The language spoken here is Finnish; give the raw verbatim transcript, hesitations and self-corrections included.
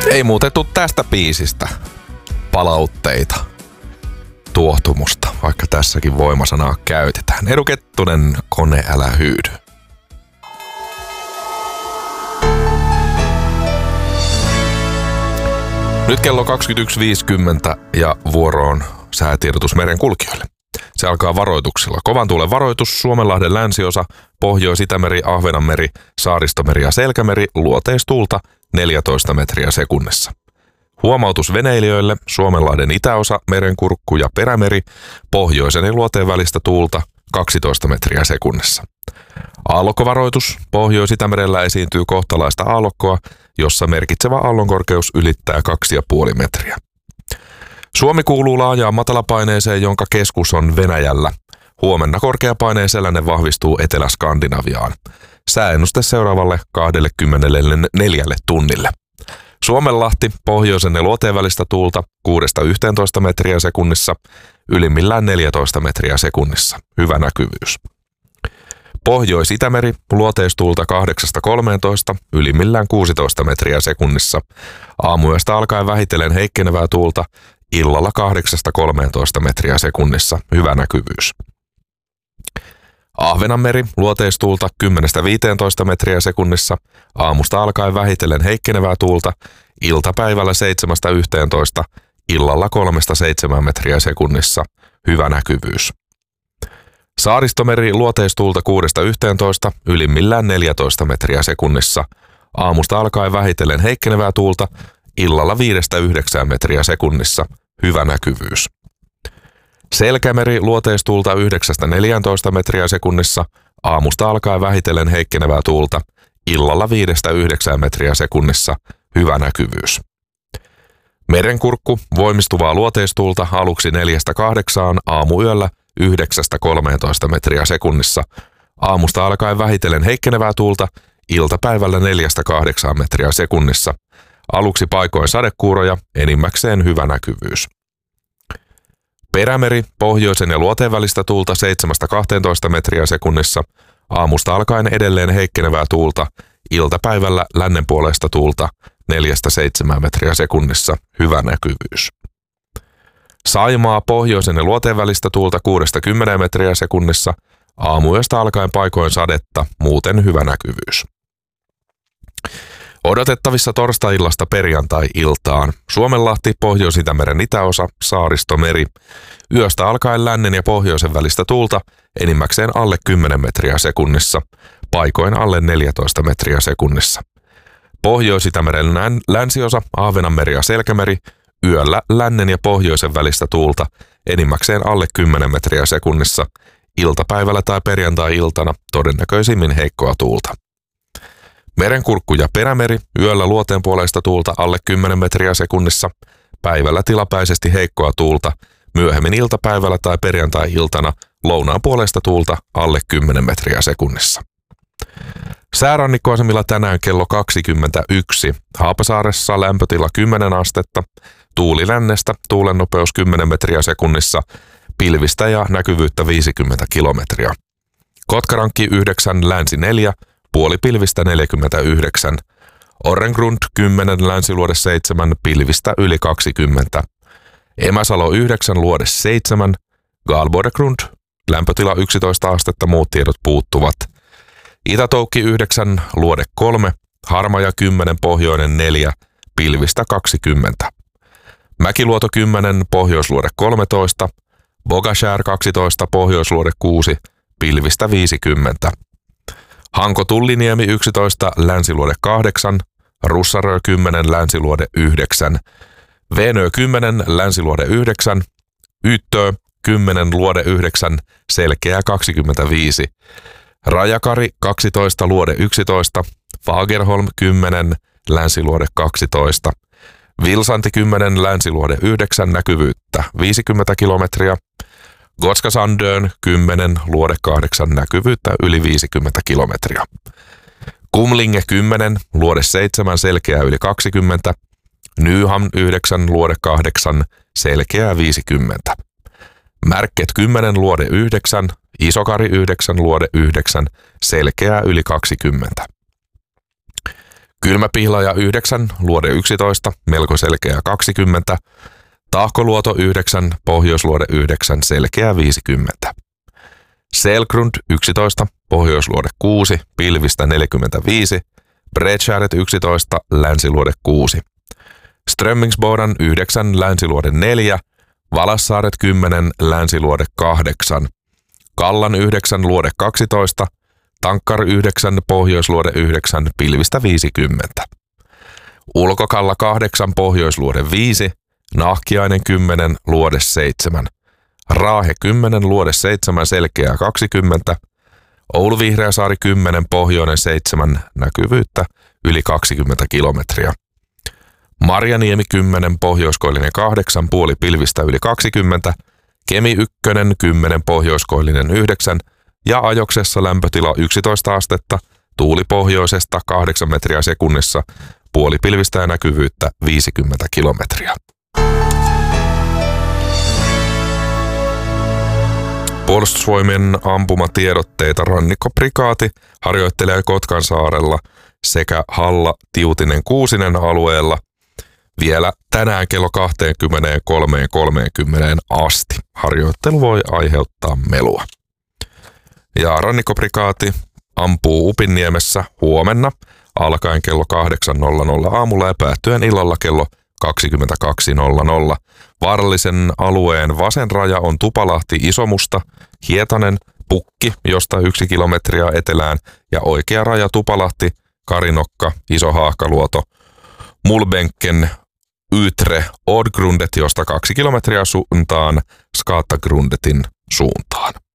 Ei muutettu tästä biisistä palautteita, tuohtumusta, vaikka tässäkin voimasanaa käytetään. Edu Kettunen, Kone älä hyydy. Nyt kello kaksikymmentäyksi viisikymmentä ja vuoroon säätiedotus merenkulkijoille. Se alkaa varoituksilla. Kovan tuulen varoitus, Suomenlahden länsiosa, Pohjois-Itämeri, Ahvenanmeri, Saaristomeri ja Selkämeri, luoteistuulta neljätoista metriä sekunnissa. Huomautus veneilijöille, Suomenlahden itäosa, Merenkurkku ja Perämeri, pohjoisen ja luoteen välistä tuulta kaksitoista metriä sekunnissa. Aallokkovaroitus, Pohjois-Itämerellä esiintyy kohtalaista aallokkoa, jossa merkitsevä aallonkorkeus ylittää kaksi pilkku viisi metriä. Suomi kuuluu laajaan matalapaineeseen, jonka keskus on Venäjällä. Huomenna korkeapaineen sellainen vahvistuu Etelä-Skandinaviaan. Sääennuste seuraavalle kaksikymmentäneljä tunnille. Suomenlahti, pohjoisen ja luoteen välistä tuulta kuudesta yhteentoista metriä sekunnissa, ylimmillään neljätoista metriä sekunnissa. Hyvä näkyvyys. Pohjois-Itämeri, luoteistuulta kahdeksasta kolmeentoista, ylimmillään kuusitoista metriä sekunnissa. Aamuyöstä alkaen vähitellen heikkenevää tuulta, illalla kahdeksasta kolmeentoista metriä sekunnissa. Hyvä näkyvyys. Ahvenanmeri, luoteistuulta kymmenestä viiteentoista metriä sekunnissa, aamusta alkaen vähitellen heikkenevää tuulta, iltapäivällä seitsemästä yhteentoista, illalla kolmesta seitsemään metriä sekunnissa. Hyvä näkyvyys. Saaristomeri, luoteistuulta kuudesta yhteentoista, ylimmillään neljätoista metriä sekunnissa, aamusta alkaen vähitellen heikkenevää tuulta, illalla viidestä yhdeksään metriä sekunnissa. Hyvä näkyvyys. Selkämeri, luoteistuulta yhdeksästä neljääntoista metriä sekunnissa, aamusta alkaen vähitellen heikkenevää tuulta, illalla viidestä yhdeksään metriä sekunnissa. Hyvä näkyvyys. Merenkurkku, voimistuvaa luoteistuulta aluksi neljästä kahdeksaan, aamuyöllä yhdeksästä kolmeentoista metriä sekunnissa, aamusta alkaen vähitellen heikkenevää tuulta, iltapäivällä neljästä kahdeksaan metriä sekunnissa. Aluksi paikoin sadekuuroja, enimmäkseen hyvä näkyvyys. Perämeri, pohjoisen ja luoteen välistä tuulta seitsemästä kahteentoista metriä sekunnissa, aamusta alkaen edelleen heikkenevää tuulta, iltapäivällä lännen puolesta tuulta neljästä seitsemään metriä sekunnissa. Hyvä näkyvyys. Saimaa, pohjoisen ja luoteen välistä tuulta kuudesta kymmeneen metriä sekunnissa, aamuyöstä alkaen paikoin sadetta, muuten hyvä näkyvyys. Odotettavissa torstai-illasta perjantai-iltaan. Suomenlahti, Pohjois-Itämeren itäosa, Saaristomeri. Yöstä alkaen lännen ja pohjoisen välistä tuulta, enimmäkseen alle kymmenen metriä sekunnissa, paikoin alle neljätoista metriä sekunnissa. Pohjois-Itämeren län- länsiosa, Ahvenanmeri ja Selkämeri. Yöllä lännen ja pohjoisen välistä tuulta, enimmäkseen alle kymmenen metriä sekunnissa, iltapäivällä tai perjantai-iltana todennäköisimmin heikkoa tuulta. Merenkurkku ja Perämeri, yöllä luoteen puoleista tuulta alle kymmenen metriä sekunnissa, päivällä tilapäisesti heikkoa tuulta, myöhemmin iltapäivällä tai perjantai-iltana lounaan puolesta tuulta alle kymmenen metriä sekunnissa. Säärannikkoasemilla tänään kello kaksikymmentäyksi. Haapasaaressa lämpötila kymmenen astetta, tuuli lännestä, tuulen nopeus kymmenen metriä sekunnissa, pilvistä ja näkyvyyttä viisikymmentä kilometriä. Kotkarankki yhdeksän, länsi neljä, puolipilvistä neljäkymmentäyhdeksän. Orrengrund kymmenen, länsiluode seitsemän, pilvistä yli kaksikymmentä. Emäsalo yhdeksän, luode seitsemän. Galbordegrund, lämpötila yksitoista astetta, muut tiedot puuttuvat. Itätoukki yhdeksän, luode kolme, Harmaja kymmenen, pohjoinen neljä, pilvistä kaksikymmentä. Mäkiluoto kymmenen, pohjoisluode kolmetoista, Bogashär kaksitoista, pohjoisluode kuusi, pilvistä viisikymmentä. Hanko Tulliniemi yksitoista, länsiluode kahdeksan, Russarö kymmenen, länsiluode yhdeksän, Venö kymmenen, länsiluode yhdeksän, Yttö kymmenen, luode yhdeksän, selkeä kaksikymmentäviisi. Rajakari kaksitoista, luode yksitoista, Fagerholm kymmenen, länsiluode kaksitoista, Vilsanti kymmenen, länsiluode yhdeksän, näkyvyyttä viisikymmentä kilometriä, Gotska Sandön kymmenen, luode kahdeksan, näkyvyyttä yli viisikymmentä kilometriä, Kumlinge kymmenen, luode seitsemän, selkeää yli kaksikymmentä, Nyhamn yhdeksän, luode kahdeksan, selkeää viisikymmentä, Märket kymmenen, luode yhdeksän, Isokari yhdeksän, luode yhdeksän, selkeää yli kaksikymmentä. Kylmäpihlaja yhdeksän, luode yksitoista, melko selkeä kaksikymmentä. Tahkoluoto yhdeksän, pohjoisluode yhdeksän, selkeä viisikymmentä. Selgrund yksitoista, pohjoisluode kuusi, pilvistä neljäkymmentäviisi. Bredskäret yksitoista, länsiluode kuusi. Strömmingsbodan yhdeksän, länsiluode neljä. Valassaaret kymmenen, länsiluode kahdeksan. Kallan yhdeksän, luode kaksitoista. Tankkar yhdeksän, pohjoisluode yhdeksän, pilvistä viisikymmentä. Ulkokalla kahdeksan, pohjoisluode viisi. Nahkiainen kymmenen, luode seitsemän. Raahe kymmenen, luode seitsemän, selkeää kaksikymmentä. Oulu Vihreäsaari kymmenen, pohjoinen seitsemän, näkyvyyttä yli kaksikymmentä kilometriä. Marjaniemi kymmenen, pohjoiskoillinen kahdeksan, puoli pilvistä yli kaksikymmentä. Kemi yksi kymmenen, pohjoiskoillinen yhdeksän ja Ajoksessa lämpötila yksitoista astetta, tuuli pohjoisesta kahdeksan metriä sekunnissa, puoli pilvistä ja näkyvyyttä viisikymmentä kilometriä. Puolustusvoimien ampumatiedotteita Rannikkoprikaati harjoittelee Kotkansaarella sekä Halla-Tiutinen Kuusinen alueella vielä tänään kello kaksikymmentäkolme kolmekymmentä asti. Harjoittelu voi aiheuttaa melua. Ja Rannikkoprikaati ampuu Upinniemessä huomenna alkaen kello kahdeksan aamulla ja päättyen illalla kello kaksikymmentäkaksi nolla nolla. Vaarallisen alueen vasen raja on Tupalahti, Isomusta, Hietanen, Pukki, josta yksi kilometriä etelään, ja oikea raja Tupalahti, Karinokka, Iso Haahkaluoto, Mulbenken, Ytre, Odgrundet, josta kaksi kilometriä suuntaan Skatagrundetin suuntaan.